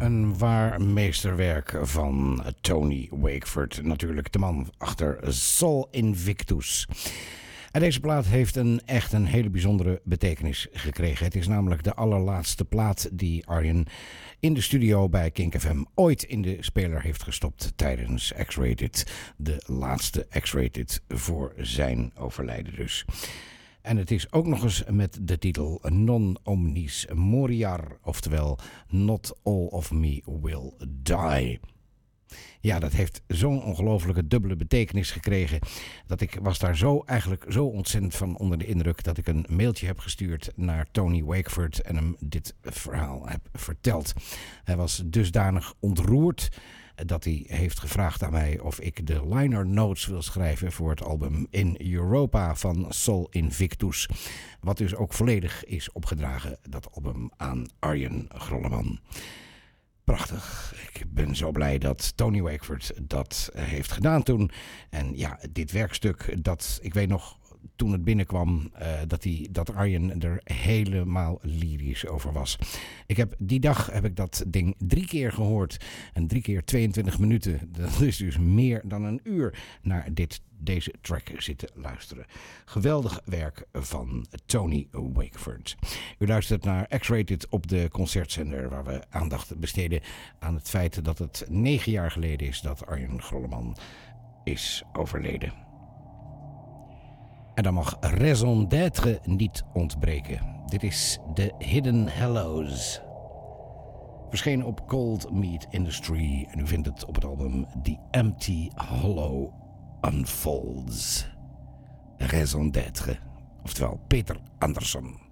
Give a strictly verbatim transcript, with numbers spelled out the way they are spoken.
Een waar meesterwerk van Tony Wakeford. Natuurlijk de man achter Sol Invictus. En deze plaat heeft een echt een hele bijzondere betekenis gekregen. Het is namelijk de allerlaatste plaat die Arjen in de studio bij Kink F M ooit in de speler heeft gestopt tijdens X-Rated. De laatste X-Rated voor zijn overlijden dus. En het is ook nog eens met de titel Non Omnis Moriar, oftewel Not All of Me Will Die. Ja, dat heeft zo'n ongelofelijke dubbele betekenis gekregen, dat ik was daar zo eigenlijk zo ontzettend van onder de indruk dat ik een mailtje heb gestuurd naar Tony Wakeford en hem dit verhaal heb verteld. Hij was dusdanig ontroerd dat hij heeft gevraagd aan mij of ik de liner notes wil schrijven voor het album In Europa van Sol Invictus. Wat dus ook volledig is opgedragen, dat album, aan Arjen Grolleman. Prachtig. Ik ben zo blij dat Tony Wakeford dat heeft gedaan toen. En ja, dit werkstuk, dat ik weet nog toen het binnenkwam, uh, dat, die, dat Arjen er helemaal lyrisch over was. Ik heb, die dag heb ik dat ding drie keer gehoord. En drie keer tweeëntwintig minuten. Dat is dus meer dan een uur naar dit, deze track zitten luisteren. Geweldig werk van Tony Wakeford. U luistert naar X-Rated op de concertzender, waar we aandacht besteden aan het feit dat het negen jaar geleden is dat Arjen Grolleman is overleden. En dan mag Raison d'être niet ontbreken. Dit is The Hidden Hallows. Verschenen op Cold Meat Industry. En u vindt het op het album The Empty Hollow Unfolds. Raison d'être. Oftewel Peter Anderson.